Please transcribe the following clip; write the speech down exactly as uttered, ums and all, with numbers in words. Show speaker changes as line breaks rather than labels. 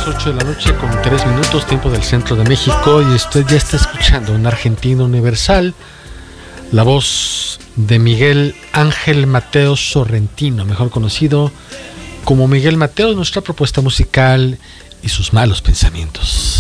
las ocho de la noche con tres minutos, tiempo del centro de México, y usted ya está escuchando un Argentina Universal, la voz de Miguel Ángel Mateo Sorrentino, mejor conocido como Miguel Mateo, nuestra propuesta musical y sus malos pensamientos.